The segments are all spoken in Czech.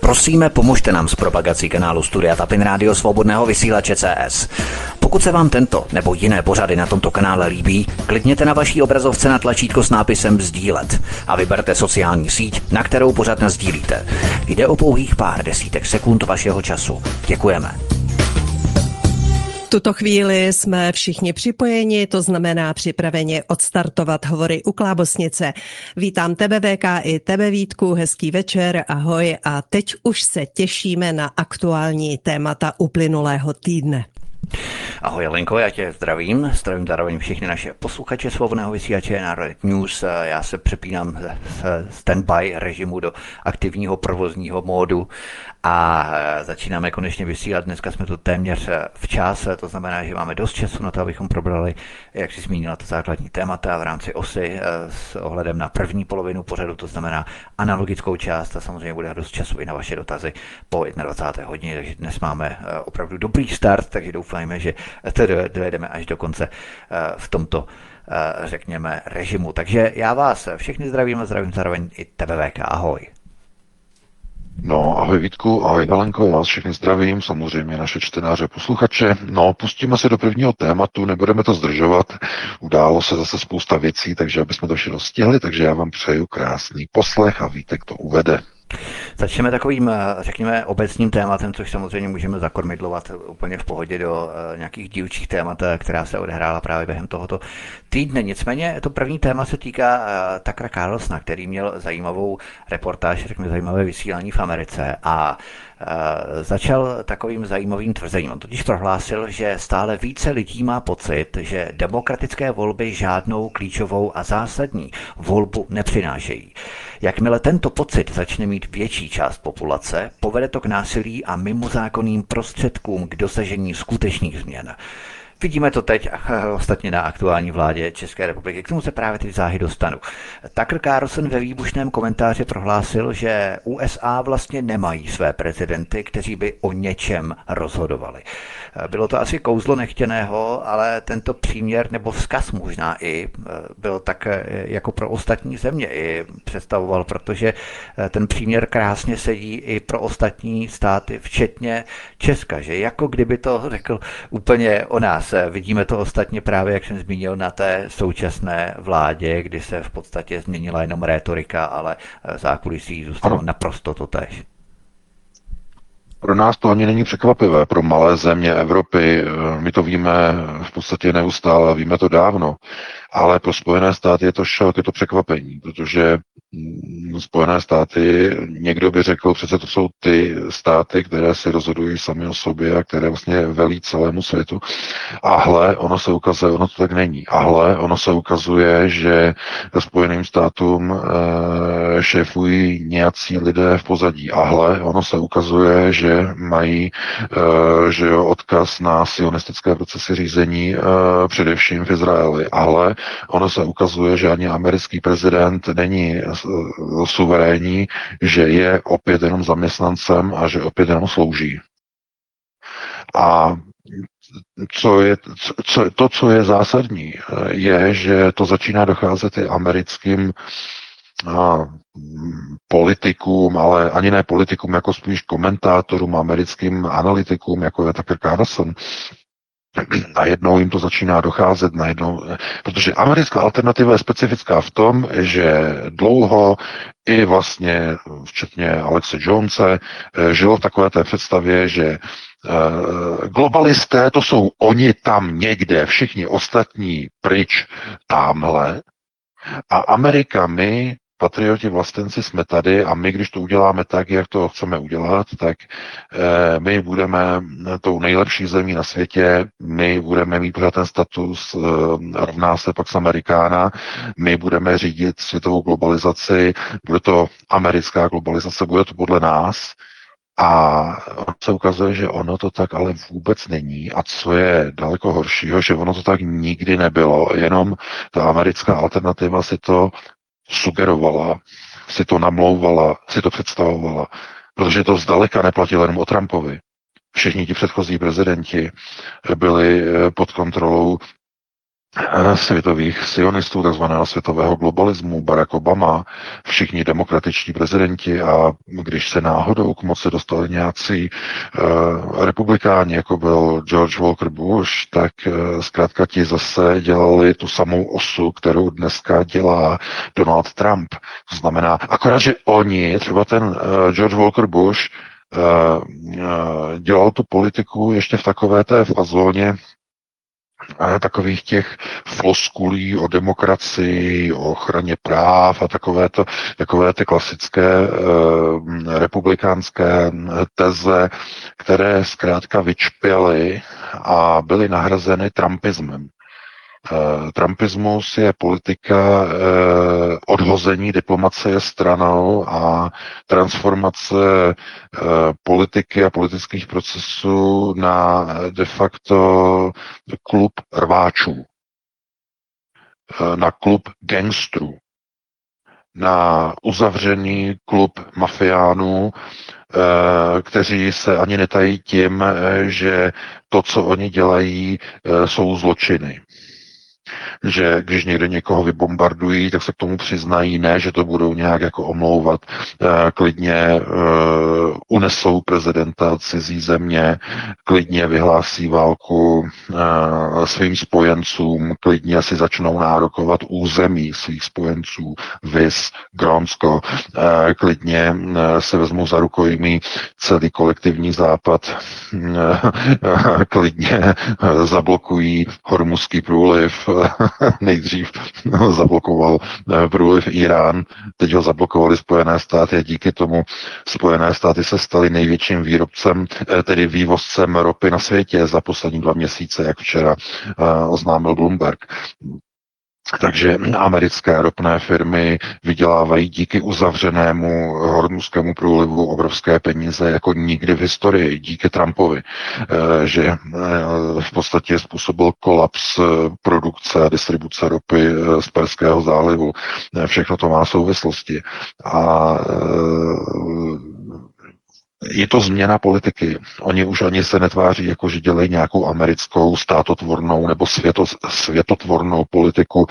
Prosíme, pomožte nám s propagací kanálu Studia Tapin Rádio Svobodného vysílače CS. Pokud se vám tento nebo jiné pořady na tomto kanále líbí, klikněte na vaší obrazovce na tlačítko s nápisem sdílet a vyberte sociální síť, na kterou pořad nasdílíte. Jde o pouhých pár desítek sekund vašeho času. Děkujeme. V tuto chvíli jsme všichni připojeni, to znamená připraveni odstartovat hovory u Klábosnice. Vítám tebe VK i tebe Vítku, hezký večer, ahoj a teď už se těšíme na aktuální témata uplynulého týdne. Ahoj Lenko, já tě zdravím zároveň všechny naše posluchače Svobodného vysílače Národek News. Já se přepínám z standby režimu do aktivního provozního módu a začínáme konečně vysílat. Dneska jsme tu téměř včas, to znamená, že máme dost času na to, abychom probrali, jak si zmínila, to základní témata v rámci osy s ohledem na první polovinu pořadu, to znamená analogickou část, a samozřejmě bude dost času i na vaše dotazy po 21. hodině, takže dnes máme opravdu dobrý start, takže doufáme, že to dojedeme až do konce v tomto, řekněme, režimu. Takže já vás všechny zdravím a zdravím zároveň i tebe VK, ahoj. No, ahoj Vítku, ahoj Helenko, já vás všechny zdravím, samozřejmě naše čtenáře, posluchače. No, pustíme se do prvního tématu, nebudeme to zdržovat, událo se zase spousta věcí, takže aby jsme to všechno stihli, takže já vám přeju krásný poslech a Vítek to uvede. Začneme takovým, řekněme, obecným tématem, což samozřejmě můžeme zakormidlovat úplně v pohodě do nějakých dílčích témat, která se odehrála právě během tohoto týdne. Nicméně to první téma se týká Tuckera Carlsona, který měl zajímavou reportáž, řekněme zajímavé vysílání v Americe a začal takovým zajímavým tvrzením. On totiž prohlásil, že stále více lidí má pocit, že demokratické volby žádnou klíčovou a zásadní volbu nepřinášejí. Jakmile tento pocit začne mít větší část populace, povede to k násilí a mimozákonným prostředkům k dosažení skutečných změn. Vidíme to teď ostatně na aktuální vládě České republiky. K tomu se právě teď záhy dostanu. Tucker Carlson ve výbušném komentáři prohlásil, že USA vlastně nemají své prezidenty, kteří by o něčem rozhodovali. Bylo to asi kouzlo nechtěného, ale tento příměr nebo vzkaz možná i byl tak jako pro ostatní země i představoval, protože ten příměr krásně sedí i pro ostatní státy, včetně Česka, že jako kdyby to řekl úplně o nás. Vidíme to ostatně právě, jak jsem zmínil, na té současné vládě, kdy se v podstatě změnila jenom rétorika, ale zákulisí zůstalo naprosto totéž. Pro nás to ani není překvapivé, pro malé země Evropy, my to víme v podstatě neustále, víme to dávno, ale pro Spojené státy je to šok, je to překvapení, protože Spojené státy, někdo by řekl, přece to jsou ty státy, které si rozhodují sami o sobě a které vlastně velí celému světu. A hle, ono se ukazuje, ono to tak není. A hle, ono se ukazuje, že Spojeným státům šéfují nějací lidé v pozadí. A hle, ono se ukazuje, že mají že jo, odkaz na sionistické procesy řízení především v Izraeli. A hle, ono se ukazuje, že ani americký prezident není suverénní, že je opět jenom zaměstnancem a že opět jenom slouží. A co je zásadní, je, že to začíná docházet i americkým politikům, ale ani ne politikům, jako spíš komentátorům, americkým analytikům, jako je Tucker Carlson. Najednou jim to začíná docházet, protože americká alternativa je specifická v tom, že dlouho i vlastně, včetně Alexe Jonese, žilo v takové té představě, že globalisté to jsou oni tam někde, všichni ostatní pryč tamhle a Amerika, my patrioti, vlastenci jsme tady a my, když to uděláme tak, jak to chceme udělat, tak my budeme tou nejlepší zemí na světě, my budeme mít pořád ten status, rovná se Pax Americana, my budeme řídit světovou globalizaci, bude to americká globalizace, bude to podle nás. A on se ukazuje, že ono to tak ale vůbec není. A co je daleko horšího, že ono to tak nikdy nebylo, jenom ta americká alternativa si to sugerovala, si to namlouvala, si to představovala, protože to zdaleka neplatilo jenom o Trumpovi. Všichni ti předchozí prezidenti byli pod kontrolou světových sionistů, takzvaného světového globalismu, Barack Obama, všichni demokratičtí prezidenti, a když se náhodou k moci dostali nějací republikáni, jako byl George Walker Bush, tak zkrátka ti zase dělali tu samou osu, kterou dneska dělá Donald Trump. To znamená, akorát, že oni, třeba ten George Walker Bush, dělal tu politiku ještě v takové té fazóně takových těch floskulí o demokracii, o ochraně práv a takové ty klasické republikánské teze, které zkrátka vyčpěly a byly nahrazeny trumpismem. Trumpismus je politika odhození diplomacie stranou a transformace politiky a politických procesů na de facto klub rváčů, na klub gangstrů, na uzavřený klub mafiánů, kteří se ani netají tím, že to, co oni dělají, jsou zločiny. Že když někde někoho vybombardují, tak se k tomu přiznají, ne, že to budou nějak jako omlouvat, klidně unesou prezidenta cizí země, klidně vyhlásí válku svým spojencům, klidně si začnou nárokovat území svých spojenců, viz Grónsko, klidně se vezmou za rukojmí celý kolektivní západ, klidně zablokují Hormuzský průliv, nejdřív zablokoval průliv Irán, teď ho zablokovali Spojené státy a díky tomu Spojené státy se staly největším výrobcem, tedy vývozcem ropy na světě za poslední 2 měsíce, jak včera oznámil Bloomberg. Takže americké ropné firmy vydělávají díky uzavřenému Hormuzskému průlivu obrovské peníze jako nikdy v historii, díky Trumpovi, že v podstatě způsobil kolaps produkce a distribuce ropy z Perského zálivu. Všechno to má souvislosti. A je to změna politiky. Oni už ani se netváří, jako že dělají nějakou americkou státotvornou nebo světotvornou politiku.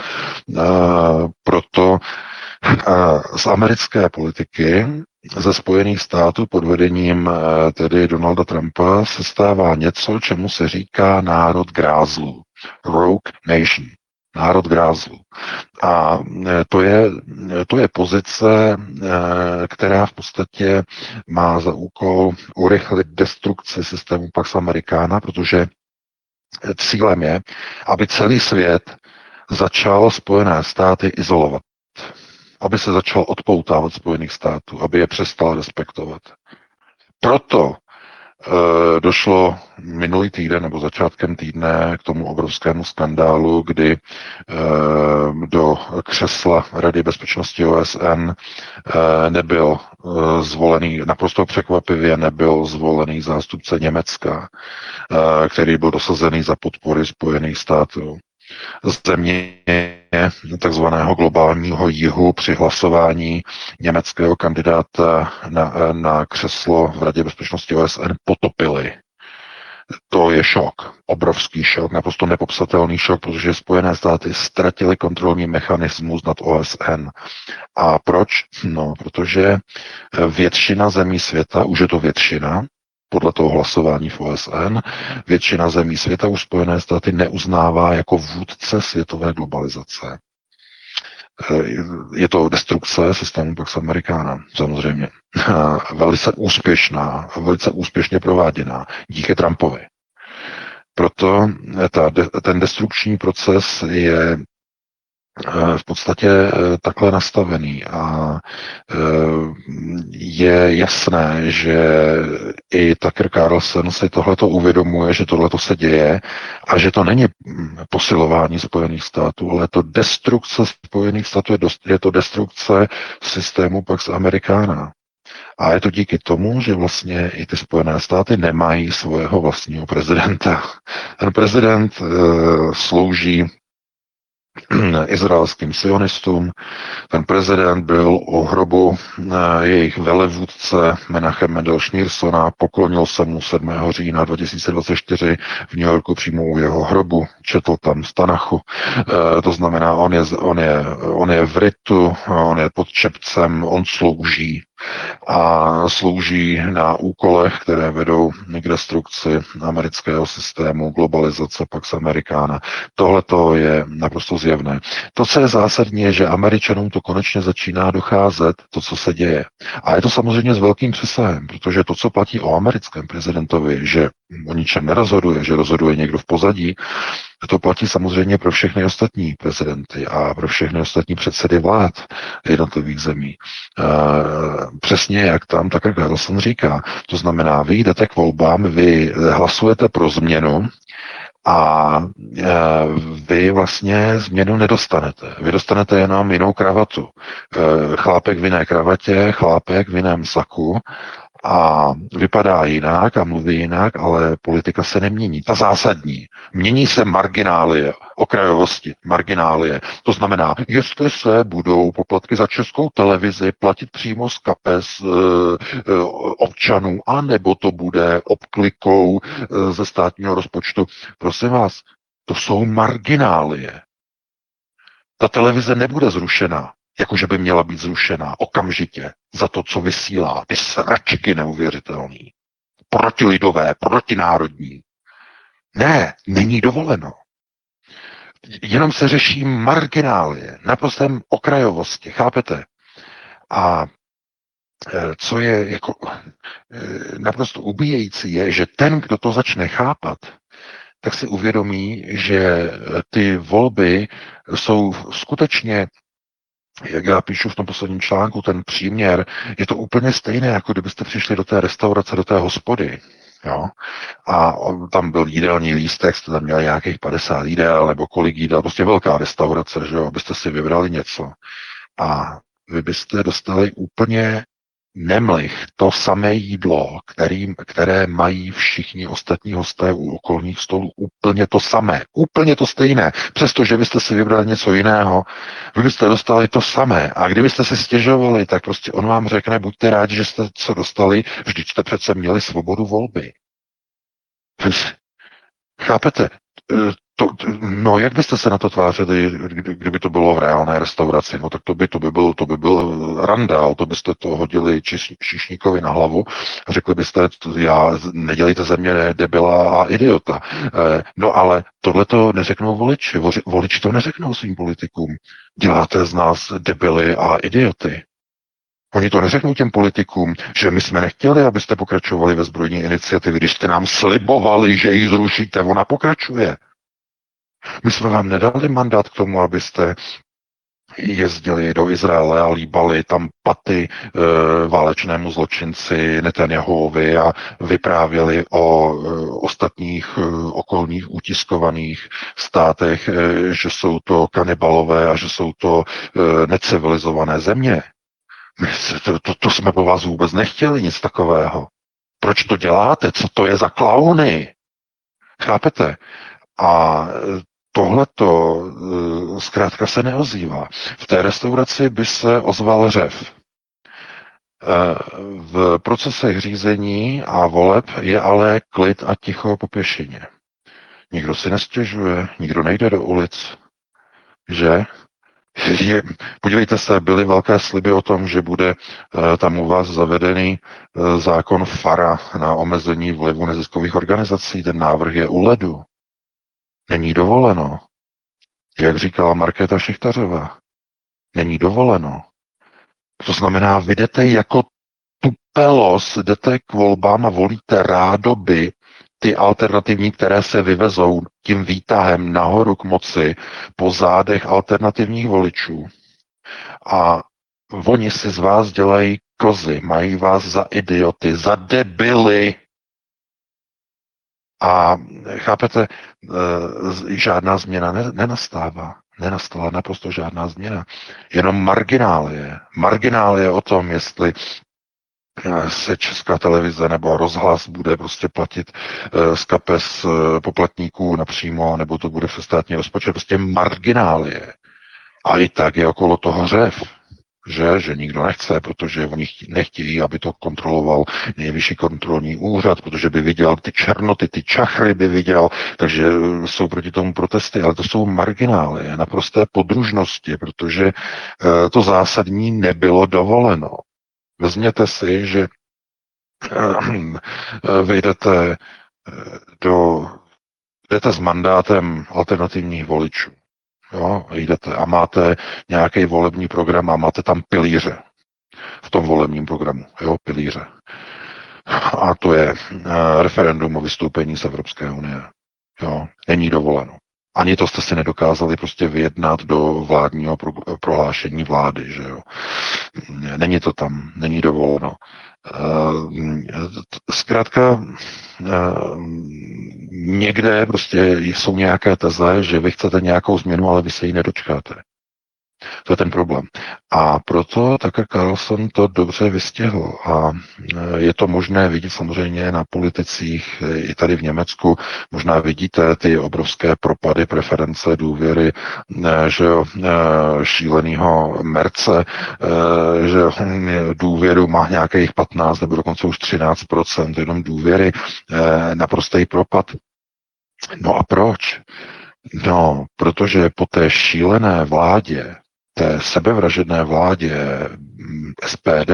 Proto z americké politiky ze Spojených států pod vedením tedy Donalda Trumpa se stává něco, čemu se říká národ grázlů. Rogue Nation. Národ grázlů. A to je pozice, která v podstatě má za úkol urychlit destrukci systému Pax Americana, protože cílem je, aby celý svět začal Spojené státy izolovat. Aby se začal odpoutávat Spojených států, aby je přestal respektovat. Proto došlo minulý týden nebo začátkem týdne k tomu obrovskému skandálu, kdy do křesla Rady bezpečnosti OSN nebyl zvolený, naprosto překvapivě nebyl zvolený zástupce Německa, který byl dosazený za podpory Spojených států. Země takzvaného globálního jihu při hlasování německého kandidáta na křeslo v Radě bezpečnosti OSN potopili. To je šok, obrovský šok, naprosto nepopsatelný šok, protože Spojené státy ztratily kontrolní mechanismus nad OSN. A proč? No, protože většina zemí světa, už je to většina, podle toho hlasování v OSN, většina zemí světa už Spojené státy neuznává jako vůdce světové globalizace. Je to destrukce systému Pax Americana, samozřejmě. Velice úspěšná, velice úspěšně prováděná díky Trumpovi. Proto ten destrukční proces je v podstatě takhle nastavený a je jasné, že i Tucker Carlson si tohleto uvědomuje, že tohleto se děje a že to není posilování Spojených států, ale je to destrukce Spojených států, je to destrukce systému Pax Americana. A je to díky tomu, že vlastně i ty Spojené státy nemají svého vlastního prezidenta. Ten prezident slouží izraelským sionistům. Ten prezident byl u hrobu jejich velevůdce Menachema Mendel Schneersona, poklonil se mu 7. října 2024 v New Yorku přímo u jeho hrobu, četl tam z Tanachu. To znamená, on je v ritu, on je pod čepcem, on slouží a slouží na úkolech, které vedou k destrukci amerického systému, globalizace Pax Americana. Tohle to je naprosto zjevné. To, co je zásadní, je, že Američanům to konečně začíná docházet, to, co se děje. A je to samozřejmě s velkým přesahem, protože to, co platí o americkém prezidentovi, že o ničem nerozhoduje, že rozhoduje někdo v pozadí, to platí samozřejmě pro všechny ostatní prezidenty a pro všechny ostatní předsedy vlád jednotlivých zemí. Přesně jak tam Tucker Carlson říká. To znamená, vy jdete k volbám, vy hlasujete pro změnu a vy vlastně změnu nedostanete. Vy dostanete jenom jinou kravatu. Chlápek v jiné kravatě, chlápek v jiném saku a vypadá jinak a mluví jinak, ale politika se nemění. Ta zásadní. Mění se marginálie, okrajovosti, marginálie. To znamená, jestli se budou poplatky za Českou televizi platit přímo z kapes občanů, anebo to bude obklikou ze státního rozpočtu. Prosím vás, to jsou marginálie. Ta televize nebude zrušena, jakože by měla být zrušena okamžitě za to, co vysílá. Ty sračky neuvěřitelný. Protilidové, protinárodní. Ne, není dovoleno. Jenom se řeší marginálie, naprostém okrajovosti, chápete? A co je jako naprosto ubíjející, je, že ten, kdo to začne chápat, tak si uvědomí, že ty volby jsou skutečně, jak já píšu v tom posledním článku, ten příměr, je to úplně stejné, jako kdybyste přišli do té restaurace, do té hospody. Jo? A tam byl jídelní lístek, jste tam měli nějakých 50 jídel, nebo kolik jídel, prostě velká restaurace, že jo, abyste si vybrali něco. A vy byste dostali úplně nemlich to samé jídlo, které mají všichni ostatní hosté u okolních stolů. Úplně to samé, úplně to stejné. Přestože vy jste si vybrali něco jiného, vy byste dostali to samé. A kdybyste si stěžovali, tak prostě on vám řekne, buďte rádi, že jste co dostali, vždyť jste přece měli svobodu volby. Chápete? No, jak byste se na to tvářili, kdyby to bylo v reálné restauraci? No, tak to by byl randál, to byste to hodili číšníkovi na hlavu a řekli byste, nedělejte ze mě debila a idiota. No, ale tohle to neřeknou voliči. Voliči to neřeknou svým politikům. Děláte z nás debily a idioty. Oni to neřeknou těm politikům, že my jsme nechtěli, abyste pokračovali ve zbrojní iniciativě, když jste nám slibovali, že ji zrušíte, ona pokračuje. My jsme vám nedali mandát k tomu, abyste jezdili do Izraele a líbali tam paty válečnému zločinci Netanyahuovi a vyprávěli o ostatních okolních utiskovaných státech, že jsou to kanibalové a že jsou to necivilizované země. To jsme po vás vůbec nechtěli, nic takového. Proč to děláte? Co to je za klauny? Chápete? A tohleto zkrátka se neozývá. V té restauraci by se ozval řev. V procesech řízení a voleb je ale klid a ticho po pěšině. Nikdo si nestěžuje, nikdo nejde do ulic, že? Podívejte se, byly velké sliby o tom, že bude tam u vás zavedený zákon FARA na omezení vlivu neziskových organizací. Ten návrh je u ledu. Není dovoleno. Jak říkala Markéta Šichtařová. Není dovoleno. To znamená, vy jdete jako tupelos, jdete k volbám a volíte rádoby ty alternativní, které se vyvezou tím výtahem nahoru k moci po zádech alternativních voličů. A oni si z vás dělají kozy, mají vás za idioty, za debily. A chápete, žádná změna nenastává. Nenastala naprosto žádná změna. Jenom marginálie. Marginálie o tom, jestli se Česká televize nebo rozhlas bude prostě platit z kapes poplatníků napřímo, nebo to bude přes státní rozpočet, prostě marginálie. A i tak je okolo toho řev, že nikdo nechce, protože oni nechtějí, aby to kontroloval nejvyšší kontrolní úřad, protože by viděl ty černoty, ty čachry by viděl, takže jsou proti tomu protesty, ale to jsou marginály, naprosté podružnosti, protože to zásadní nebylo dovoleno. Vezměte si, že vyjdete jdete s mandátem alternativních voličů. Jo, jdete a máte nějaký volební program a máte tam pilíře v tom volebním programu. Jo, pilíře. A to je referendum o vystoupení z Evropské unie. Jo, není dovoleno. Ani to jste si nedokázali prostě vyjednat do vládního prohlášení vlády, že jo. Není to tam, není dovoleno. Zkrátka někde prostě jsou nějaké teze, že vy chcete nějakou změnu, ale vy se ji nedočkáte. To je ten problém. A proto Tucker Carlson to dobře vystihl. A je to možné vidět samozřejmě na politicích i tady v Německu. Možná vidíte ty obrovské propady preference důvěry, že šílenýho Merce, že důvěru má nějakých 15 nebo dokonce už 13% jenom důvěry, naprostý propad. No a proč? No, protože po té šílené vládě, té sebevražedné vládě SPD,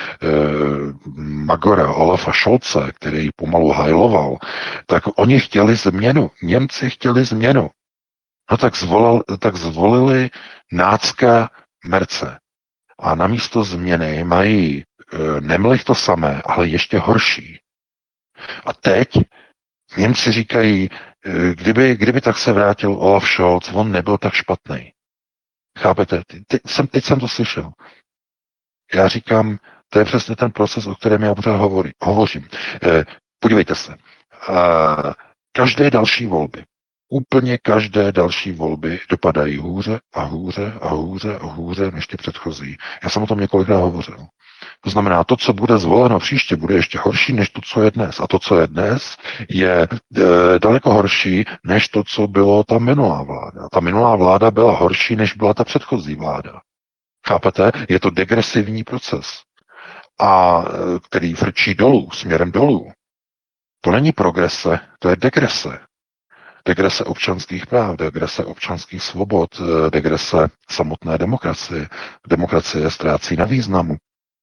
Magora, Olafa Scholze, který pomalu hajloval, tak oni chtěli změnu. Němci chtěli změnu. No tak zvolili nácka Merce. A namísto změny mají nemlich to samé, ale ještě horší. A teď Němci říkají, kdyby tak se vrátil Olaf Scholz, on nebyl tak špatný. Chápete? Teď jsem to slyšel. Já říkám, to je přesně ten proces, o kterém já pořád hovořím. Podívejte se. Každé další volby, úplně každé další volby dopadají hůře a hůře a hůře a hůře než ty předchozí. Já jsem o tom několikrát hovořil. To znamená, to, co bude zvoleno příště, bude ještě horší než to, co je dnes. A to, co je dnes, je daleko horší než to, co bylo ta minulá vláda. Ta minulá vláda byla horší, než byla ta předchozí vláda. Chápete? Je to degresivní proces, a který frčí dolů, směrem dolů. To není progrese, to je degrese. Degrese občanských práv, degrese občanských svobod, degrese samotné demokracie. Demokracie ztrácí na významu.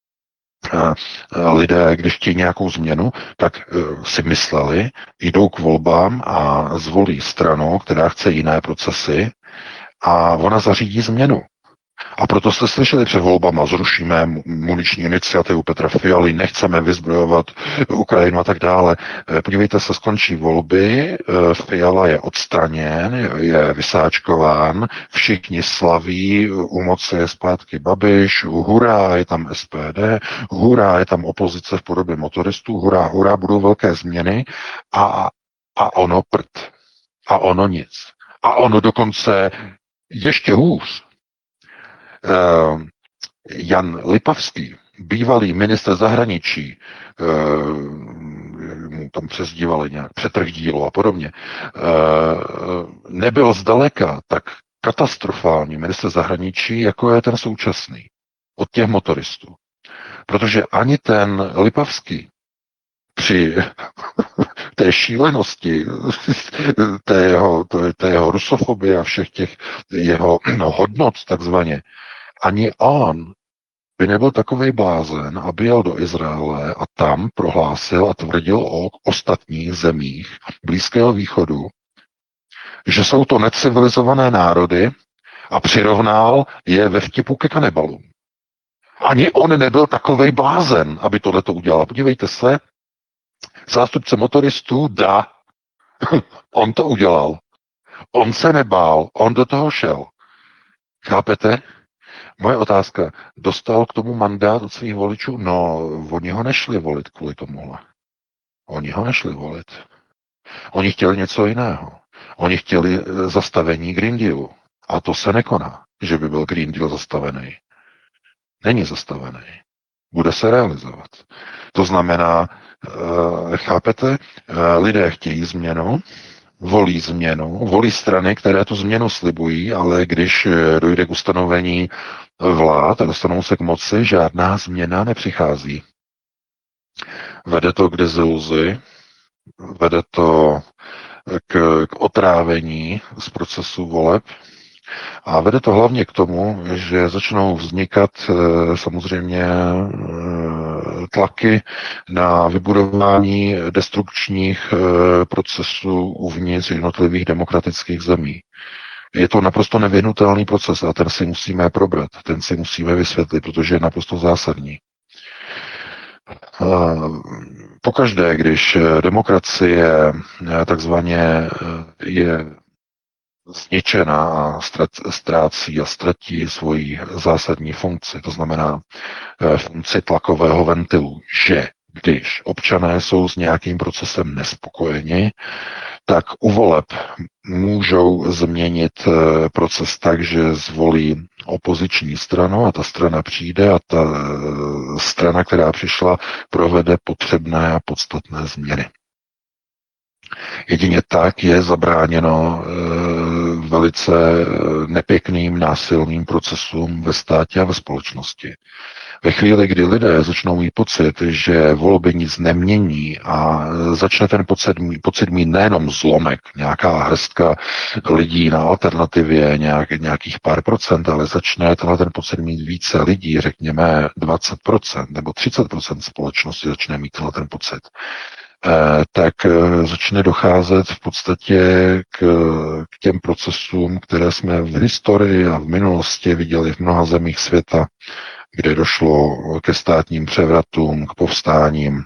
Lidé, když chtějí nějakou změnu, tak si mysleli, jdou k volbám a zvolí stranu, která chce jiné procesy a ona zařídí změnu. A proto jste slyšeli před volbama, zrušíme muniční iniciativu Petra Fialy, nechceme vyzbrojovat Ukrajinu a tak dále. Podívejte se, skončí volby, Fiala je odstraněn, je vysáčkován, všichni slaví, u moci je zpátky Babiš, hurá, je tam SPD, hurá, je tam opozice v podobě motoristů, hurá, hurá, budou velké změny a ono prd. A ono nic. A ono dokonce ještě hůř. Jan Lipavský, bývalý ministr zahraničí, mu tam přezdívali nějak přetrhdílo a podobně, nebyl zdaleka tak katastrofální ministr zahraničí, jako je ten současný od těch motoristů. Protože ani ten Lipavský při té šílenosti, té jeho rusofobie a všech těch jeho hodnot takzvaně, ani on by nebyl takovej blázen, aby jel do Izraele a tam prohlásil a tvrdil o ostatních zemích Blízkého východu, že jsou to necivilizované národy a přirovnal je ve vtipu ke kanibalům. Ani on nebyl takovej blázen, aby tohleto udělal. Podívejte se, zástupce motoristů, on to udělal. On se nebál, on do toho šel. Chápete? Moje otázka, dostal k tomu mandát od svých voličů? No, oni ho nešli volit kvůli tomuhle. Oni ho nešli volit. Oni chtěli něco jiného. Oni chtěli zastavení Green Dealu. A to se nekoná, že by byl Green Deal zastavený. Není zastavený. Bude se realizovat. To znamená, chápete, lidé chtějí změnu, volí strany, které tu změnu slibují, ale když dojde k ustanovení vlád a dostanou se k moci, žádná změna nepřichází. Vede to k deziluzi, vede to k otrávení z procesu voleb a vede to hlavně k tomu, že začnou vznikat samozřejmě tlaky na vybudování destrukčních procesů uvnitř jednotlivých demokratických zemí. Je to naprosto nevyhnutelný proces a ten si musíme probrat, ten si musíme vysvětlit, protože je naprosto zásadní. Pokaždé, když demokracie takzvaně je zničená a ztrácí a ztratí svoji zásadní funkci, to znamená funkci tlakového ventilu, že když občané jsou s nějakým procesem nespokojeni, tak u voleb můžou změnit proces tak, že zvolí opoziční stranu a ta strana přijde a ta strana, která přišla, provede potřebné a podstatné změny. Jedině tak je zabráněno velice nepěkným násilným procesům ve státě a ve společnosti. Ve chvíli, kdy lidé začnou mít pocit, že volby nic nemění a začne ten pocit mít nejenom zlomek, nějaká hrstka lidí na alternativě, nějakých pár procent, ale začne ten pocit mít více lidí, řekněme 20% nebo 30% společnosti začne mít ten pocit, tak začne docházet v podstatě k těm procesům, které jsme v historii a v minulosti viděli v mnoha zemích světa, kde došlo ke státním převratům, k povstáním,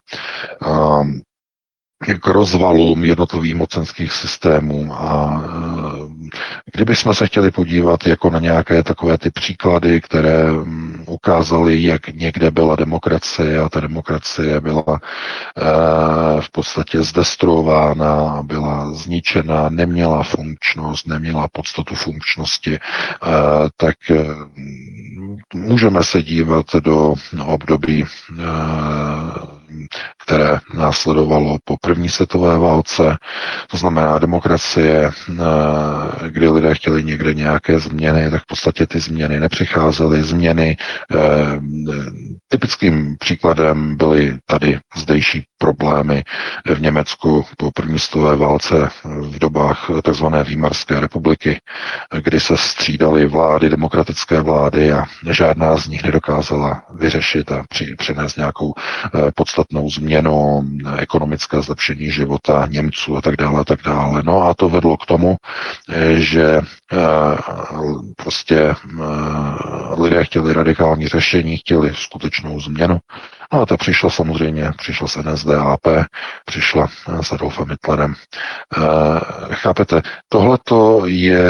k rozvalům jednotlivých mocenských systémů. A kdybychom se chtěli podívat jako na nějaké takové ty příklady, které ukázaly, jak někde byla demokracie a ta demokracie byla v podstatě zdestruována, byla zničena, neměla funkčnost, neměla podstatu funkčnosti, tak můžeme se dívat do období, které následovalo po první světové válce, to znamená demokracie, kdy lidé chtěli někde nějaké změny, tak v podstatě ty změny nepřicházely. Změny typickým příkladem byly tady zdejší problémy v Německu po první světové válce v dobách tzv. Výmarské republiky, kdy se střídaly vlády, demokratické vlády a žádná z nich nedokázala vyřešit a přinést nějakou podstatnou změnu, ekonomické zlepšení života Němců a tak dále, a tak dále. No a to vedlo k tomu, že prostě lidé chtěli radikální řešení, chtěli skutečnou změnu. No a ta přišla samozřejmě, přišla s NSDAP, přišla s Adolfem Hitlerem. Chápete, tohleto je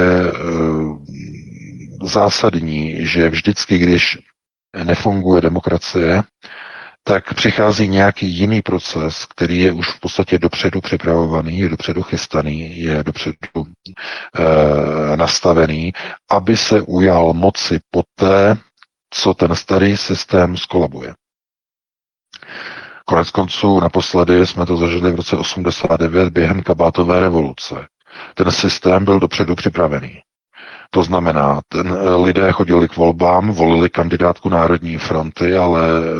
zásadní, že vždycky, když nefunguje demokracie, tak přichází nějaký jiný proces, který je už v podstatě dopředu připravovaný, je dopředu chystaný, je dopředu nastavený, aby se ujal moci poté, co ten starý systém skolabuje. Konec konců naposledy jsme to zažili v roce 89 během kabátové revoluce. Ten systém byl dopředu připravený. To znamená, lidé chodili k volbám, volili kandidátku Národní fronty, ale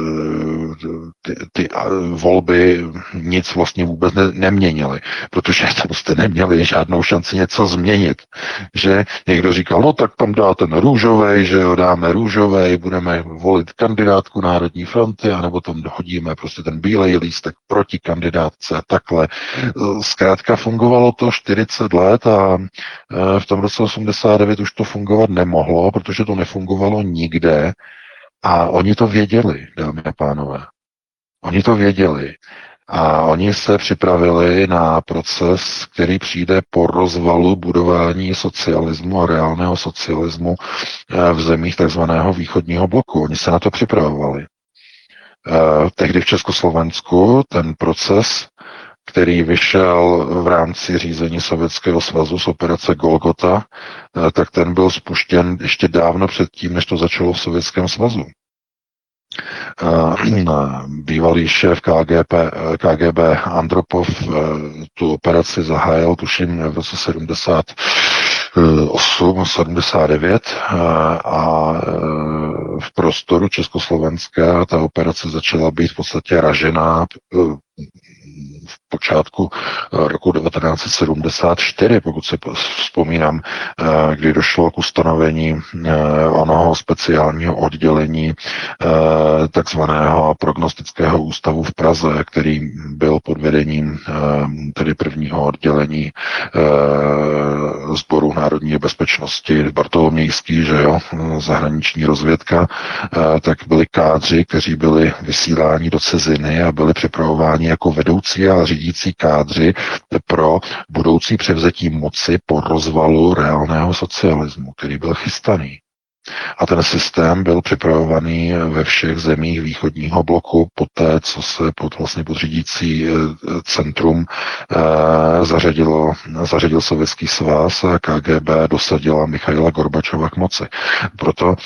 ty volby nic vlastně vůbec neměnily, protože prostě neměli žádnou šanci něco změnit. Že někdo říkal, no tak tam dá ten růžovej, že jo, dáme růžovej, budeme volit kandidátku Národní fronty, anebo tam hodíme prostě ten bílej lístek proti kandidátce a takhle. Zkrátka fungovalo to 40 let a v tom roce 89 už to fungovat nemohlo, protože to nefungovalo nikde a oni to věděli, dámy a pánové. Oni to věděli a oni se připravili na proces, který přijde po rozvalu budování socialismu a reálného socialismu v zemích takzvaného východního bloku. Oni se na to připravovali. Tehdy v Československu ten proces, který vyšel v rámci řízení Sovětského svazu z operace Golgota, tak ten byl spuštěn ještě dávno předtím, než to začalo v Sovětském svazu. Bývalý šéf KGB Andropov tu operaci zahájil, tuším, v roce 78, 79 a v prostoru Československa ta operace začala být v podstatě ražená v počátku roku 1974, pokud si vzpomínám, kdy došlo k ustanovení onoho speciálního oddělení takzvaného prognostického ústavu v Praze, který byl pod vedením tedy prvního oddělení Sboru národní bezpečnosti Bartolomějský, že jo, zahraniční rozvědka, tak byli kádři, kteří byli vysíláni do ciziny a byli připravováni jako vedoucí a řídící kádři pro budoucí převzetí moci po rozvalu reálného socialismu, který byl chystaný. A ten systém byl připravovaný ve všech zemích východního bloku poté, co se pod řídící centrum zařadil Sovětský svaz a KGB dosadila Michaila Gorbačova k moci. Proto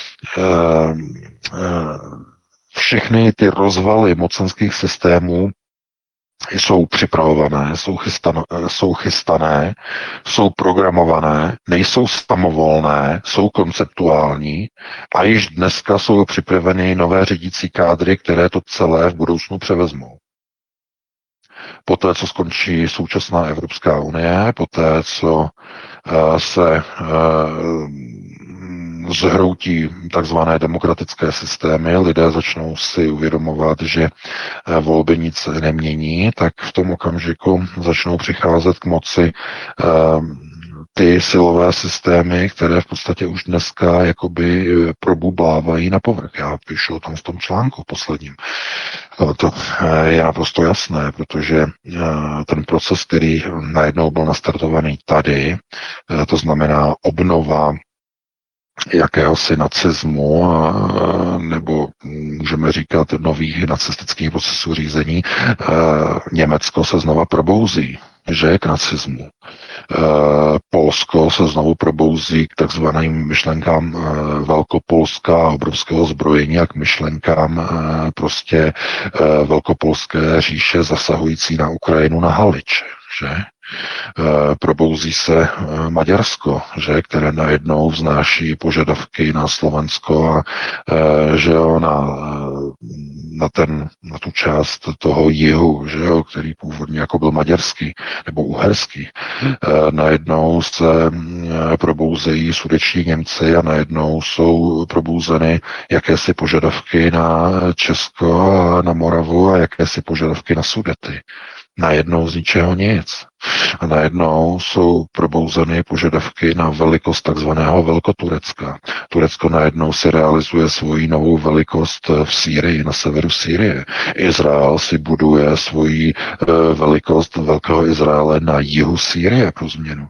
všechny ty rozvaly mocenských systémů jsou připravované, jsou chystané, jsou programované, nejsou samovolné, jsou konceptuální a již dneska jsou připraveny nové řídící kádry, které to celé v budoucnu převezmou. Poté, co skončí současná Evropská unie, poté, co se zhroutí takzvané demokratické systémy, lidé začnou si uvědomovat, že volby nic nemění, tak v tom okamžiku začnou přicházet k moci ty silové systémy, které v podstatě už dneska jakoby probublávají na povrch. Já píšu o tom v tom článku posledním. To je naprosto jasné, protože ten proces, který najednou byl nastartovaný tady, to znamená obnova jakéhosi nacismu, nebo můžeme říkat nových nacistických procesů řízení, Německo se znova probouzí, že k nacismu. Polsko se znovu probouzí k takzvaným myšlenkám Velkopolska a obrovského zbrojení a k myšlenkám prostě Velkopolské říše zasahující na Ukrajinu na Halič, že? Probouzí se Maďarsko, že, které najednou vznáší požadavky na Slovensko a že jo, na tu část toho jihu, že jo, který původně jako byl maďarský nebo uherský. Najednou se probouzejí sudeční Němci a najednou jsou probouzeny jakési požadavky na Česko a na Moravu a jakési požadavky na Sudety. Najednou z ničeho nic. A najednou jsou probouzeny požadavky na velikost takzvaného Velkoturecka. Turecko najednou si realizuje svoji novou velikost v Sýrii, na severu Sýrie. Izrael si buduje svoji velikost Velkého Izraele na jihu Sýrie pro změnu.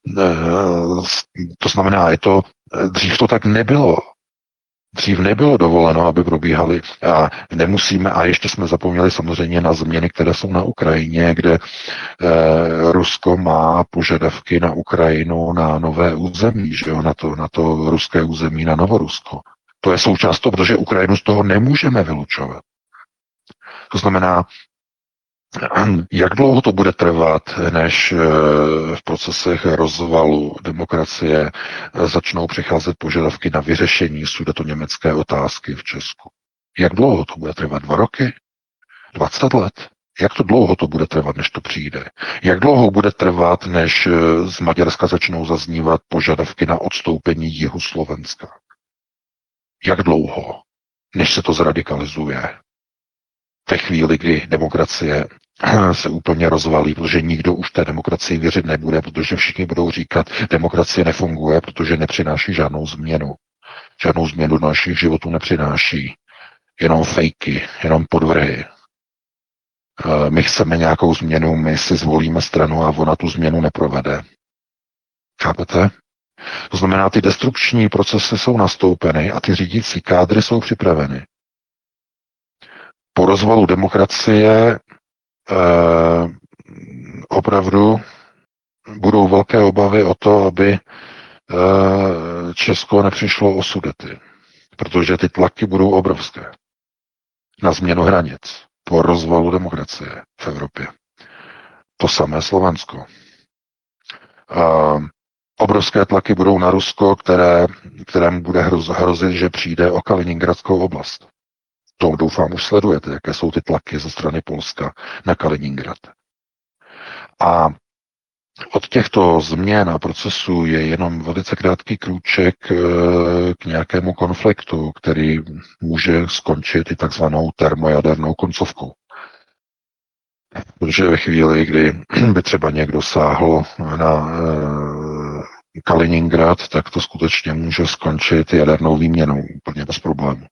To znamená, dřív to tak nebylo. Dřív nebylo dovoleno, aby probíhaly a nemusíme, a ještě jsme zapomněli samozřejmě na změny, které jsou na Ukrajině, kde Rusko má požadavky na Ukrajinu na nové území, že jo, na to ruské území, na Novorusko. To je součást toho, protože Ukrajinu z toho nemůžeme vylučovat. To znamená, jak dlouho to bude trvat, než v procesech rozvalu demokracie začnou přicházet požadavky na vyřešení sudetoněmecké otázky v Česku? Jak dlouho to bude trvat? 2 roky? 20 let? Jak to dlouho to bude trvat, než to přijde? Jak dlouho bude trvat, než z Maďarska začnou zaznívat požadavky na odstoupení jihu Slovenska? Jak dlouho, než se to zradikalizuje? Ve chvíli, kdy demokracie se úplně rozvalí, protože nikdo už té demokracii věřit nebude, protože všichni budou říkat, demokracie nefunguje, protože nepřináší žádnou změnu. Žádnou změnu do našich životů nepřináší. Jenom fejky, jenom podvrhy. My chceme nějakou změnu, my si zvolíme stranu a ona tu změnu neprovede. Chápete? To znamená, ty destrukční procesy jsou nastoupeny a ty řídící kádry jsou připraveny. Po rozvalu demokracie opravdu budou velké obavy o to, aby Česko nepřišlo o Sudety, protože ty tlaky budou obrovské. na změnu hranic po rozvalu demokracie v Evropě. To samé Slovensko. Obrovské tlaky budou na Rusko, kterému bude hrozit, že přijde o Kaliningradskou oblast. To doufám už sledujete, jaké jsou ty tlaky ze strany Polska na Kaliningrad. A od těchto změn a procesů je jenom velice krátký krůček k nějakému konfliktu, který může skončit i takzvanou termojadernou koncovkou. Protože ve chvíli, kdy by třeba někdo sáhl na Kaliningrad, tak to skutečně může skončit jadernou výměnou úplně bez problému.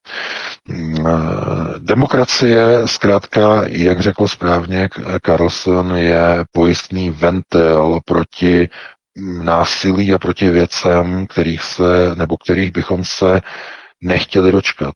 Demokracie, zkrátka, jak řekl správně Carlson, je pojistný ventil proti násilí a proti věcem, kterých bychom se nechtěli dočkat.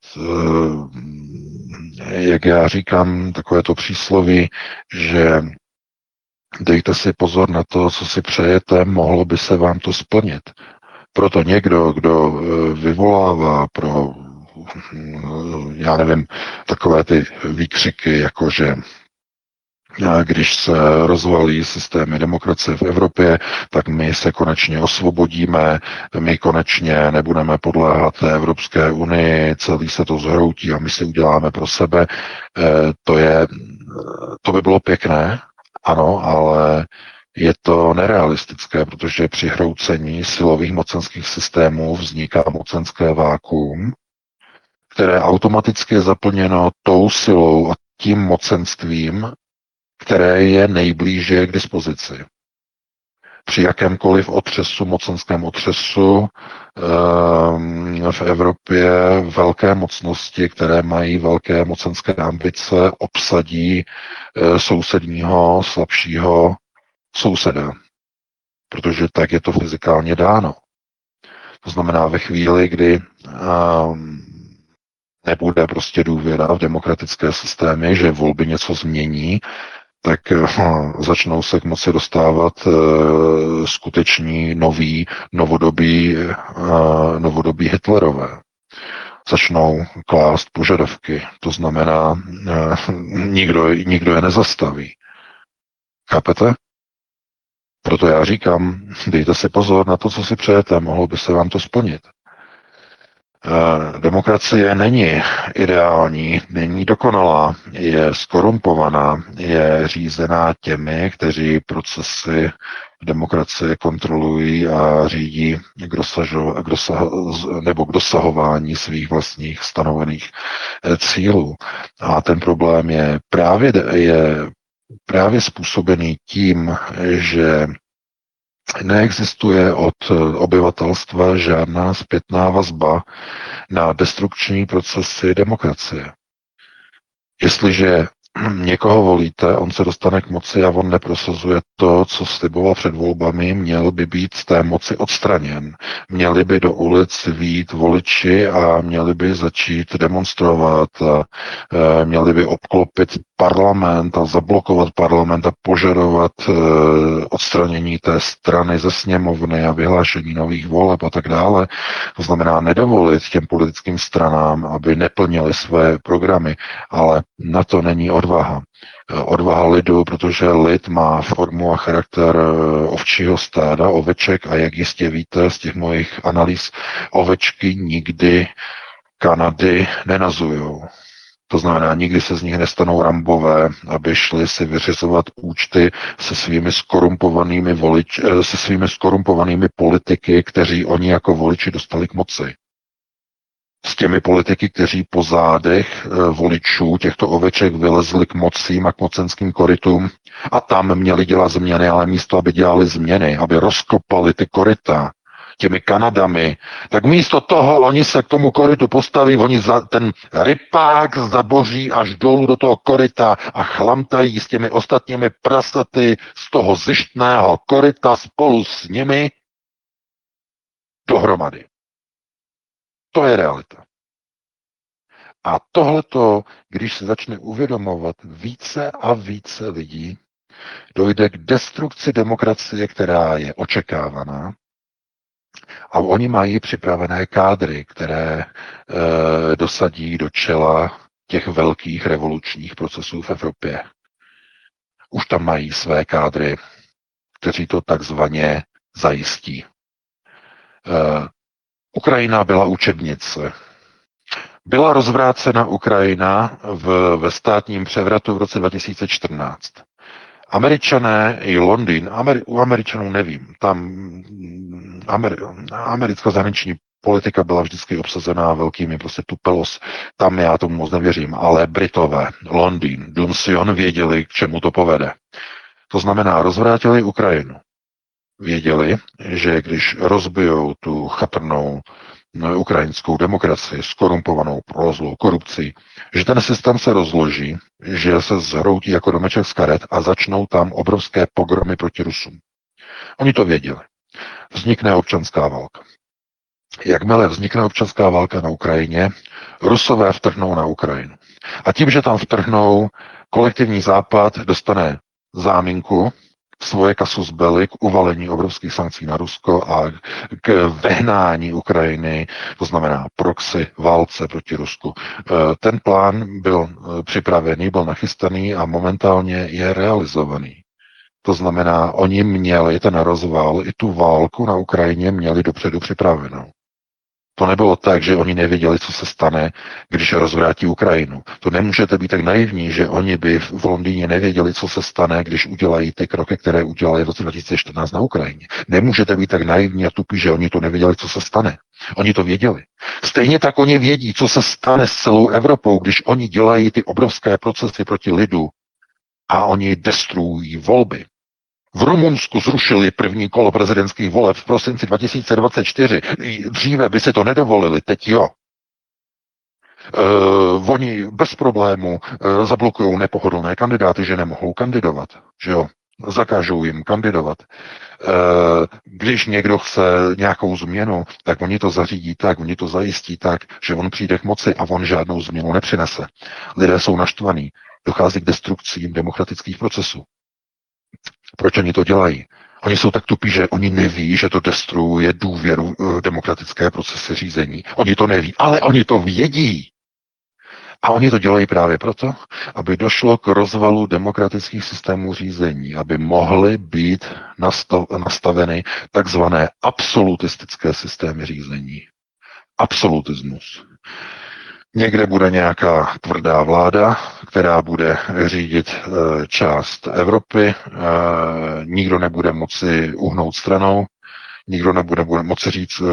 Jak já říkám, takové to přísloví, že dejte si pozor na to, co si přejete, mohlo by se vám to splnit. Proto někdo, kdo vyvolává pro, já nevím, takové ty výkřiky, jakože když se rozvalí systémy demokracie v Evropě, tak my se konečně osvobodíme, my konečně nebudeme podléhat té Evropské unii, celý se to zhroutí a my si uděláme pro sebe. To by bylo pěkné, ano, ale je to nerealistické, protože při hroucení silových mocenských systémů vzniká mocenské vákuum, které automaticky je zaplněno tou silou a tím mocenstvím, které je nejblíže k dispozici. Při jakémkoliv mocenském otřesu v Evropě velké mocnosti, které mají velké mocenské ambice, obsadí sousedního, slabšího souseda. Protože tak je to fyzikálně dáno. To znamená ve chvíli, kdy nebude prostě důvěra v demokratické systémy, že volby něco změní, tak začnou se k moci dostávat skuteční novodobí Hitlerové. Začnou klást požadavky, to znamená, nikdo je nezastaví. Chápete? Proto já říkám, dejte si pozor na to, co si přejete, mohlo by se vám to splnit. Demokracie není ideální, není dokonalá, je skorumpovaná, je řízená těmi, kteří procesy demokracie kontrolují a řídí k dosahování svých vlastních stanovených cílů. A ten problém je právě způsobený tím, že neexistuje od obyvatelstva žádná zpětná vazba na destrukční procesy demokracie. Jestliže někoho volíte, on se dostane k moci a on neprosazuje to, co sliboval před volbami, měl by být z té moci odstraněn. Měli by do ulic vyjít voliči a měli by začít demonstrovat a měli by obklopit parlament a zablokovat parlament a požadovat odstranění té strany ze sněmovny a vyhlášení nových voleb a tak dále. To znamená nedovolit těm politickým stranám, aby neplnili své programy, ale na to není odvaha. Odvaha lidu, protože lid má formu a charakter ovčího stáda, oveček a jak jistě víte z těch mojich analýz, ovečky nikdy Kanady nenazujou. To znamená, nikdy se z nich nestanou Rambové, aby šli si vyřizovat účty se svými skorumpovanými politiky, kteří oni jako voliči dostali k moci. S těmi politiky, kteří po zádech voličů těchto oveček vylezli k mocím a k mocenským korytům a tam měli dělat změny, ale místo, aby dělali změny, aby rozkopali ty koryta těmi Kanadami, tak místo toho oni se k tomu korytu postaví, oni ten rypák zaboří až dolů do toho koryta a chlamtají s těmi ostatními prasaty z toho zištného koryta spolu s nimi dohromady. To je realita. A tohleto, když se začne uvědomovat více a více lidí, dojde k destrukci demokracie, která je očekávaná. A oni mají připravené kádry, které dosadí do čela těch velkých revolučních procesů v Evropě. Už tam mají své kádry, kteří to takzvaně zajistí. Ukrajina byla učebnice. Byla rozvrácena Ukrajina ve státním převratu v roce 2014. Američané i Londýn, u Američanů nevím, tam americká zahraniční politika byla vždycky obsazená velkými prostě tupelos, tam já tomu moc nevěřím, ale Britové, Londýn, Dunsion věděli, k čemu to povede. To znamená, rozvrátili Ukrajinu. Věděli, že když rozbijou tu chatrnou ukrajinskou demokracii, skorumpovanou prolezlou korupcí, že ten systém se rozloží, že se zhroutí jako domeček z karet a začnou tam obrovské pogromy proti Rusům. Oni to věděli. Vznikne občanská válka. Jakmile vznikne občanská válka na Ukrajině, Rusové vtrhnou na Ukrajinu. A tím, že tam vtrhnou, kolektivní západ dostane záminku, svoje kasus belli k uvalení obrovských sankcí na Rusko a k vehnání Ukrajiny, to znamená proxy válce proti Rusku. Ten plán byl připravený, byl nachystaný a momentálně je realizovaný. To znamená, oni měli ten rozval i tu válku na Ukrajině měli dopředu připravenou. To nebylo tak, že oni nevěděli, co se stane, když rozvrátí Ukrajinu. To nemůžete být tak naivní, že oni by v Londýně nevěděli, co se stane, když udělají ty kroky, které udělali v roce 2014 na Ukrajině. Nemůžete být tak naivní a tupí, že oni to nevěděli, co se stane. Oni to věděli. Stejně tak oni vědí, co se stane s celou Evropou, když oni dělají ty obrovské procesy proti lidu a oni destruují volby. V Rumunsku zrušili první kolo prezidentských voleb v prosinci 2024. Dříve by si to nedovolili, teď jo. Oni bez problému zablokují nepohodlné kandidáty, že nemohou kandidovat. Že jo? Zakážou jim kandidovat. Když někdo chce nějakou změnu, tak oni to zařídí tak, oni to zajistí tak, že on přijde k moci a on žádnou změnu nepřinese. Lidé jsou naštvaní. Dochází k destrukcím demokratických procesů. Proč oni to dělají? Oni jsou tak tupí, že oni neví, že to destruuje důvěru demokratické procesy řízení. Oni to neví, ale oni to vědí. A oni to dělají právě proto, aby došlo k rozvalu demokratických systémů řízení, aby mohly být nastaveny takzvané absolutistické systémy řízení. Absolutismus. Někde bude nějaká tvrdá vláda, která bude řídit část Evropy, nikdo nebude moci uhnout stranou, nikdo nebude moci říct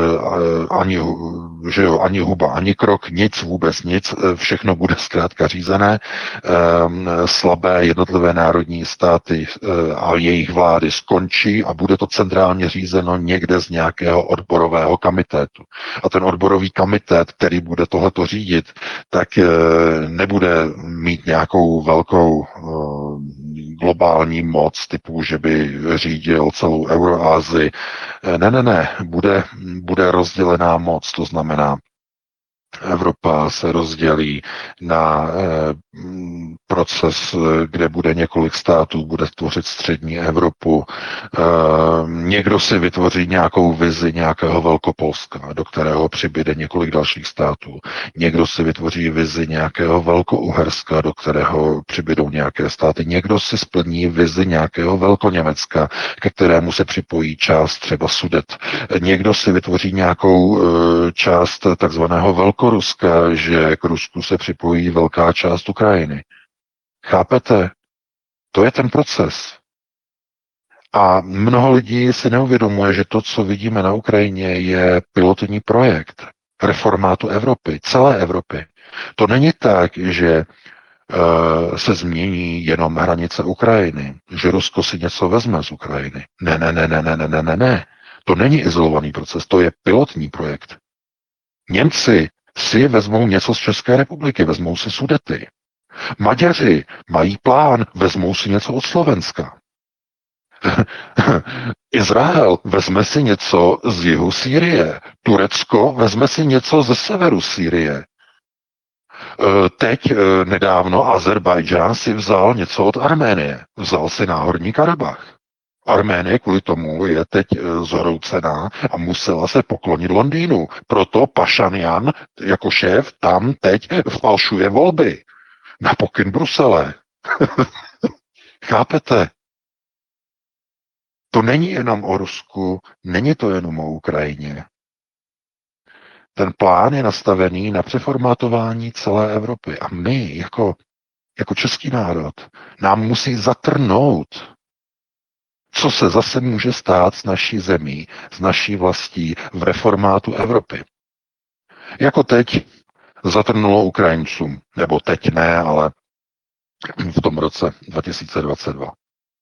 ani huba, ani krok, nic, vůbec nic, všechno bude zkrátka řízené, slabé jednotlivé národní státy a jejich vlády skončí a bude to centrálně řízeno někde z nějakého odborového komitetu. A ten odborový komitét, který bude tohleto řídit, tak nebude mít nějakou velkou globální moc typu, že by řídil celou Euroázii. Ne, bude rozdělená moc, to znamená, Evropa se rozdělí na proces, kde bude několik států, bude tvořit střední Evropu. Někdo si vytvoří nějakou vizi nějakého Velkopolska, do kterého přibyde několik dalších států. Někdo si vytvoří vizi nějakého Velkouherska, do kterého přibydou nějaké státy. Někdo si splní vizi nějakého Velkoněmecka, ke kterému se připojí část třeba Sudet. Někdo si vytvoří nějakou část takzvaného Velkoruska, že k Rusku se připojí velká část Ukrajiny. Chápete? To je ten proces. A mnoho lidí si neuvědomuje, že to, co vidíme na Ukrajině, je pilotní projekt reformátu Evropy, celé Evropy. To není tak, že se změní jenom hranice Ukrajiny, že Rusko si něco vezme z Ukrajiny. Ne. To není izolovaný proces, to je pilotní projekt. Němci si vezmou něco z České republiky, vezmou si Sudety. Maďaři mají plán, vezmou si něco od Slovenska. Izrael vezme si něco z jihu Sýrie. Turecko vezme si něco ze severu Sýrie. Teď nedávno Azerbajdžán si vzal něco od Arménie. Vzal si Náhorní Karabach. Arménie kvůli tomu je teď zhroucená a musela se poklonit Londýnu. Proto Pašanian jako šéf tam teď falšuje volby. Na pokyn Brusele. Chápete? To není jenom o Rusku, není to jenom o Ukrajině. Ten plán je nastavený na přeformátování celé Evropy. A my, jako český národ, nám musí zatrhnout, co se zase může stát s naší zemí, s naší vlastí v reformátu Evropy. Jako teď zatrnulo Ukrajincům, nebo teď ne, ale v tom roce 2022.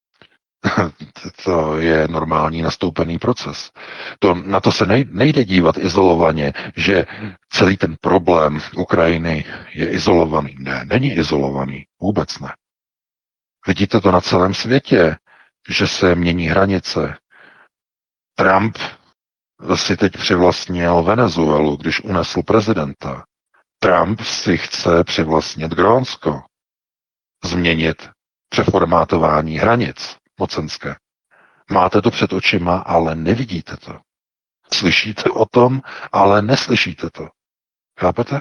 To je normální nastoupený proces. Na to se nejde dívat izolovaně, že celý ten problém Ukrajiny je izolovaný. Ne, není izolovaný. Vůbec ne. Vidíte to na celém světě, že se mění hranice. Trump si teď přivlastnil Venezuelu, když unesl prezidenta. Trump si chce přivlastnit Grónsko. Změnit přeformátování hranic mocenské. Máte to před očima, ale nevidíte to. Slyšíte o tom, ale neslyšíte to. Chápete?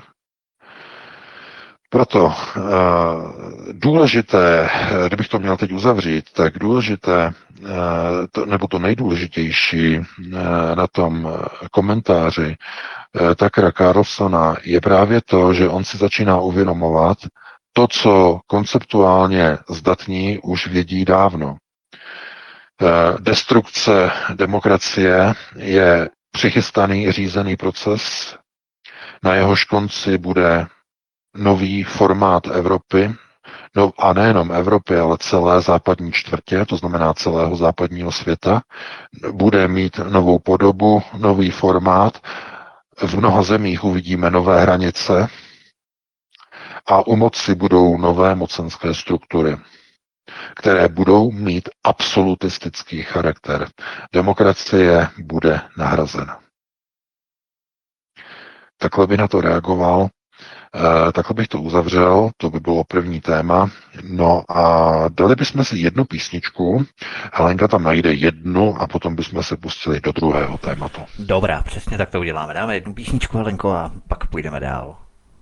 Proto důležité, kdybych to měl teď uzavřít, tak důležité, nebo to nejdůležitější na tom komentáři Tuckera Carlsona je právě to, že on si začíná uvědomovat to, co konceptuálně zdatní už vědí dávno. Destrukce demokracie je přichystaný řízený proces, na jehož konci bude nový formát Evropy, a nejenom Evropy, ale celé západní čtvrtě, to znamená celého západního světa, bude mít novou podobu, nový formát. V mnoha zemích uvidíme nové hranice a u moci budou nové mocenské struktury, které budou mít absolutistický charakter. Demokracie bude nahrazena. Takhle by na to reagoval, takhle bych to uzavřel, to by bylo první téma. No a dali bychom si jednu písničku, Helenka tam najde jednu a potom bychom se pustili do druhého tématu. Dobrá, přesně tak to uděláme. Dáme jednu písničku, Helenko, a pak půjdeme dál.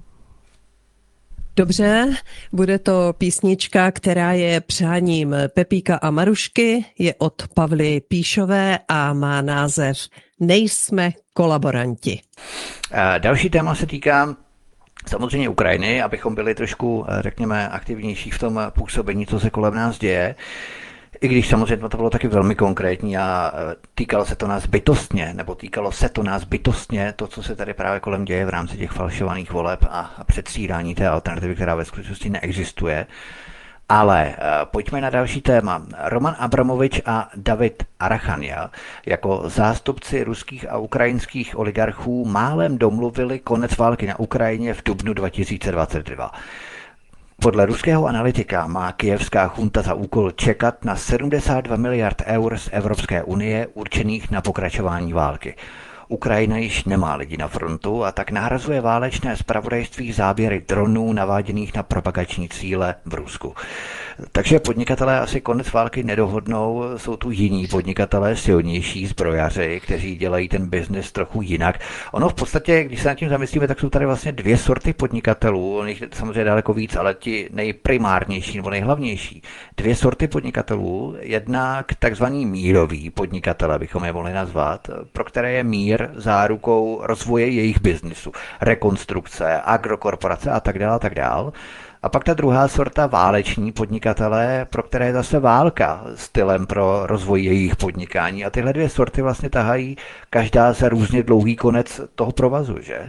Dobře, bude to písnička, která je přáním Pepíka a Marušky, je od Pavly Píšové a má název Nejsme kolaboranti. Další téma se týká samozřejmě Ukrajiny, abychom byli trošku, řekněme, aktivnější v tom působení, co se kolem nás děje. I když samozřejmě to bylo taky velmi konkrétní a týkalo se to nás bytostně, to, co se tady právě kolem děje v rámci těch falšovaných voleb a předstírání té alternativy, která ve skutečnosti neexistuje. Ale pojďme na další téma. Roman Abramovič a David Arachanjal jako zástupci ruských a ukrajinských oligarchů málem domluvili konec války na Ukrajině v dubnu 2022. Podle ruského analytika má kyjevská chunta za úkol čekat na 72 miliard eur z Evropské unie určených na pokračování války. Ukrajina již nemá lidi na frontu a tak nahrazuje válečné zpravodajství záběry dronů naváděných na propagační cíle v Rusku. Takže podnikatelé asi konec války nedohodnou, jsou tu jiní podnikatelé, silnější zbrojaři, kteří dělají ten biznis trochu jinak. Ono v podstatě, když se nad tím zamyslíme, tak jsou tady vlastně dvě sorty podnikatelů, on jich samozřejmě daleko víc, ale ti nejprimárnější nebo nejhlavnější. Dvě sorty podnikatelů, jednak takzvaný míroví podnikatelé, bychom je mohli nazvat, pro které je mír zárukou rozvoje jejich biznisu, rekonstrukce, agrokorporace a tak dále, a tak dále. A pak ta druhá sorta váleční podnikatelé, pro které je zase válka stylem pro rozvoj jejich podnikání. A tyhle dvě sorty vlastně tahají každá za různě dlouhý konec toho provazu, že?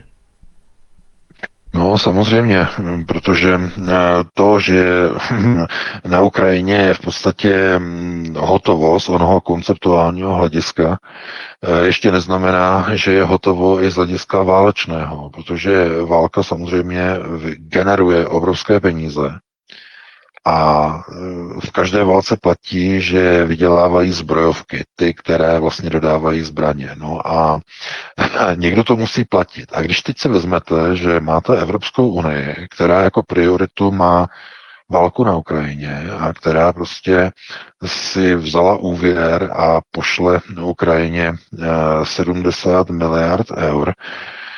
No samozřejmě, protože to, že na Ukrajině je v podstatě hotovo z onoho konceptuálního hlediska, ještě neznamená, že je hotovo i z hlediska válečného, protože válka samozřejmě generuje obrovské peníze a v každé válce platí, že vydělávají zbrojovky, ty, které vlastně dodávají zbraně. No a někdo to musí platit. A když teď si vezmete, že máte Evropskou unii, která jako prioritu má válku na Ukrajině a která prostě si vzala úvěr a pošle na Ukrajině 70 miliard eur,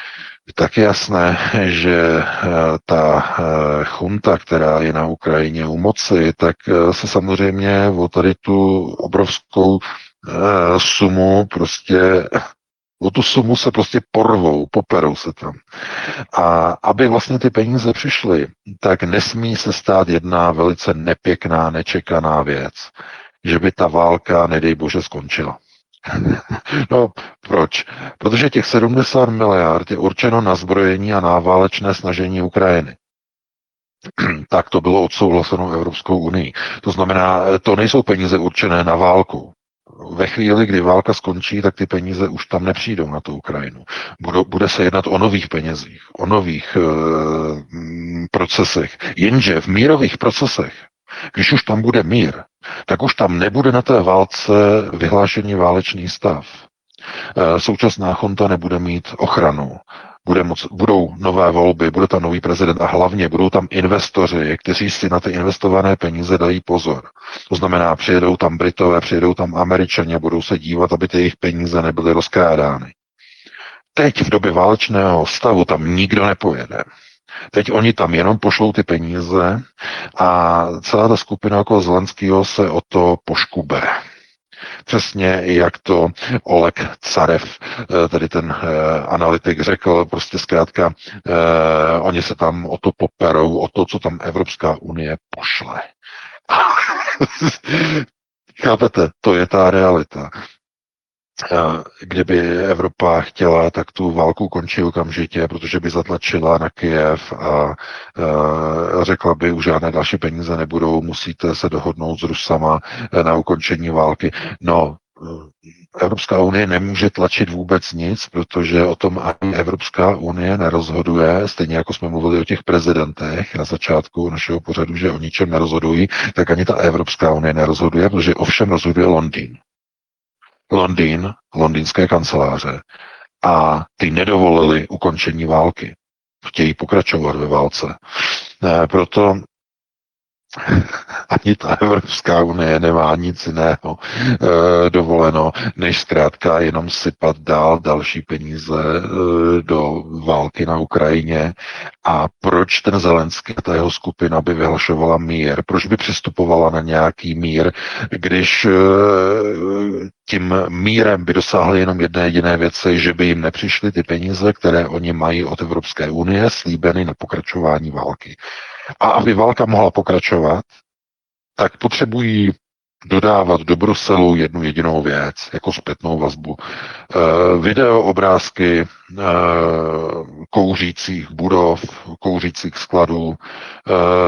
Tak je jasné, že ta chunta, která je na Ukrajině u moci, tak se samozřejmě o tady tu obrovskou sumu prostě o tu sumu se prostě porvou, poperou se tam. A aby vlastně ty peníze přišly, tak nesmí se stát jedna velice nepěkná, nečekaná věc, že by ta válka, nedej bože, skončila. No, proč? Protože těch 70 miliard je určeno na zbrojení a na válečné snažení Ukrajiny. Tak to bylo odsouhlaseno Evropskou unii. To znamená, to nejsou peníze určené na válku. Ve chvíli, kdy válka skončí, tak ty peníze už tam nepřijdou na tu Ukrajinu. Bude se jednat o nových penězích, o nových procesech. Jenže v mírových procesech, když už tam bude mír, tak už tam nebude na té válce vyhlášený válečný stav. Současná chunta nebude mít ochranu. Budou nové volby, bude tam nový prezident a hlavně budou tam investoři, kteří si na ty investované peníze dají pozor. To znamená, přijedou tam Britové, přijedou tam Američané a budou se dívat, aby ty jejich peníze nebyly rozkrádány. Teď v době válečného stavu tam nikdo nepojede. Teď oni tam jenom pošlou ty peníze a celá ta skupina okolo Zelenského se o to poškube. Přesně jak to Oleg Carev, tedy ten analytik, řekl, prostě zkrátka, oni se tam o to poperou, o to, co tam Evropská unie pošle. Chápete, to je ta realita. Kdyby Evropa chtěla, tak tu válku končí okamžitě, protože by zatlačila na Kyjev a řekla by, už žádné další peníze nebudou, musíte se dohodnout s Rusama na ukončení války. No, Evropská unie nemůže tlačit vůbec nic, protože o tom ani Evropská unie nerozhoduje, stejně jako jsme mluvili o těch prezidentech na začátku našeho pořadu, že o ničem nerozhodují, tak ani ta Evropská unie nerozhoduje, protože ovšem rozhoduje Londýn, londýnské kanceláře a ty nedovolili ukončení války. Chtějí pokračovat ve válce. Proto ani ta Evropská unie nemá nic jiného dovoleno, než zkrátka jenom sypat dál další peníze do války na Ukrajině. A proč ten Zelenský a ta jeho skupina by vyhlašovala mír? Proč by přistupovala na nějaký mír, když tím mírem by dosáhli jenom jedné jediné věci, že by jim nepřišly ty peníze, které oni mají od Evropské unie, slíbeny na pokračování války. A aby válka mohla pokračovat, tak potřebují dodávat do Bruselu jednu jedinou věc, jako zpětnou vazbu. Video, obrázky kouřících budov, kouřících skladů,